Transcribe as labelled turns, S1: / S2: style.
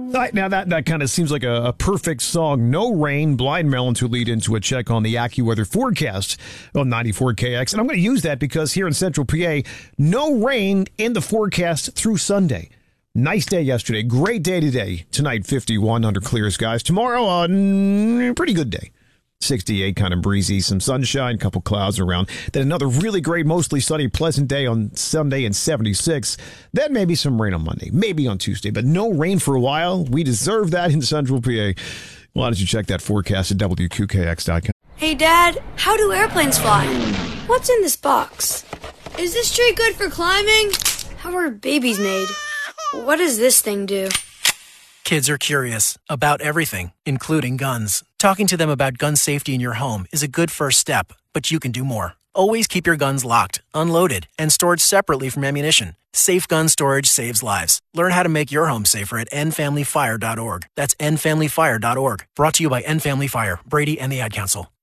S1: All right, now that kind of seems like a perfect song. No rain, Blind Melon to lead into a check on the AccuWeather forecast on 94KX. And I'm going to use that because here in Central PA, no rain in the forecast through Sunday. Nice day yesterday. Great day today. Tonight, 51 under clear skies. Tomorrow, pretty good day. 68, kind of breezy, some sunshine, a couple clouds around. Then another really great, mostly sunny, pleasant day on Sunday and 76. Then maybe some rain on Monday, maybe on Tuesday, but no rain for a while. We deserve that in Central PA. Why don't you check that forecast at WQKX.com?
S2: Hey, Dad, how do airplanes fly? What's in this box? Is this tree good for climbing? How are babies made? What does this thing do?
S3: Kids are curious about everything, including guns. Talking to them about gun safety in your home is a good first step, but you can do more. Always keep your guns locked, unloaded, and stored separately from ammunition. Safe gun storage saves lives. Learn how to make your home safer at endfamilyfire.org. That's endfamilyfire.org. Brought to you by End Family Fire, Brady, and the Ad Council.